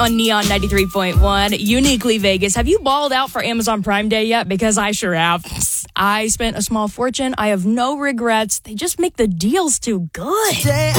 On Neon 93.1, uniquely Vegas. Have you balled out for Amazon Prime Day yet? Because I sure have. I spent a small fortune. I have no regrets. They just make the deals too good.